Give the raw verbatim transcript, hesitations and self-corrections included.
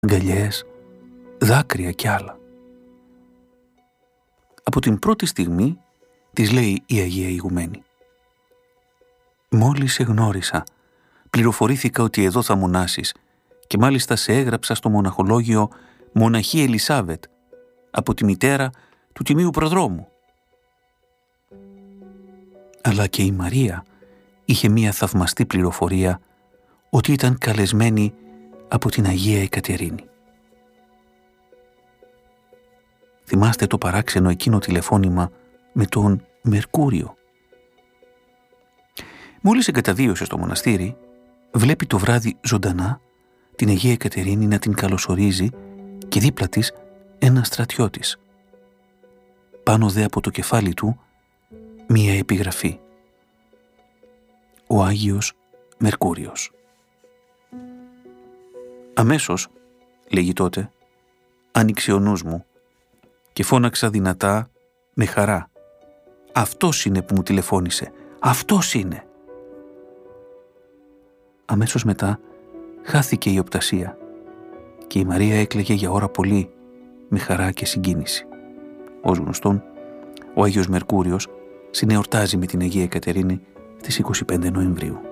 αγκαλιές, δάκρυα κι άλλα. Από την πρώτη στιγμή της λέει η Αγία Ηγουμένη: «Μόλις σε γνώρισα, πληροφορήθηκα ότι εδώ θα μονάσεις και μάλιστα σε έγραψα στο μοναχολόγιο Μοναχή Ελισάβετ από τη μητέρα του Τιμίου Προδρόμου». Αλλά και η Μαρία είχε μία θαυμαστή πληροφορία ότι ήταν καλεσμένη από την Αγία Εκατερίνη. Θυμάστε το παράξενο εκείνο τηλεφώνημα με τον Μερκούριο? Μόλις εγκαταδίωσε στο μοναστήρι, βλέπει το βράδυ ζωντανά την Αγία Εκατερίνη να την καλωσορίζει και δίπλα της ένα στρατιώτης. Πάνω δε από το κεφάλι του μία επιγραφή: «Ο Άγιος Μερκούριος». Αμέσως, λέγει τότε, άνοιξε ο νους μου και φώναξα δυνατά με χαρά: «Αυτός είναι που μου τηλεφώνησε, αυτός είναι». Αμέσως μετά χάθηκε η οπτασία και η Μαρία έκλαιγε για ώρα πολύ με χαρά και συγκίνηση. Ως γνωστόν, ο Άγιος Μερκούριος συνεορτάζει με την Αγία Εκατερίνη στις είκοσι πέντε Νοεμβρίου.